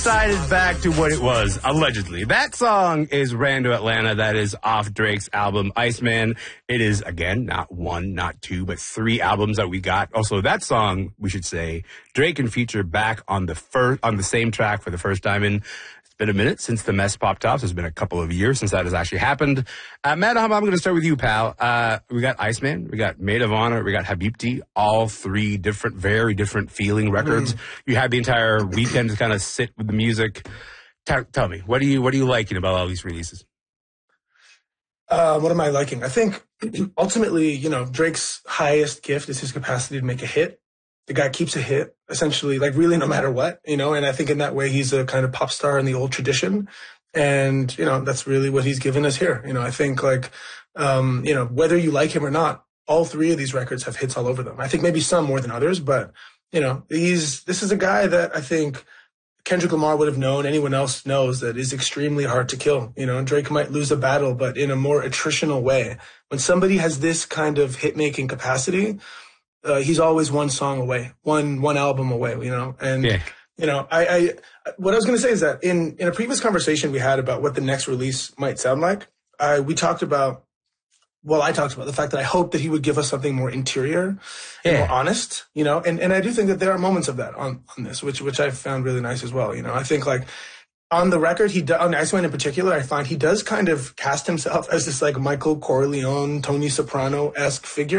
Decided back to what it was, allegedly. That song is Rando Atlanta. That is off Drake's album, Iceman. It is, again, not one, not two, but three albums that we got. Also, that song, we should say, Drake can feature back on the same track for the first time in. Been a minute since the mess popped off. It's been a couple of years since that has actually happened. Matt, I'm going to start with you, pal. We got Iceman, we got Maid of Honor, we got Habibti, all three very different feeling records. You had the entire weekend to kind of sit with the music. Tell me, what are you liking about all these releases? What am I liking? I think ultimately, Drake's highest gift is his capacity to make a hit. The guy keeps a hit, essentially, like really no matter what, and I think in that way he's a kind of pop star in the old tradition. And, that's really what he's given us here. I think whether you like him or not, all three of these records have hits all over them. I think maybe some more than others, but, this is a guy that I think Kendrick Lamar would have known, anyone else knows that is extremely hard to kill. Drake might lose a battle, but in a more attritional way. When somebody has this kind of hit-making capacity, he's always one song away, one album away, and, I what I was going to say is that in a previous conversation we had about what the next release might sound like, I talked about the fact that I hope that he would give us something more interior and more honest, and I do think that there are moments of that on this, which I've found really nice as well. I think on the record, on Iceman in particular, I find he does kind of cast himself as this Michael Corleone, Tony Soprano-esque figure.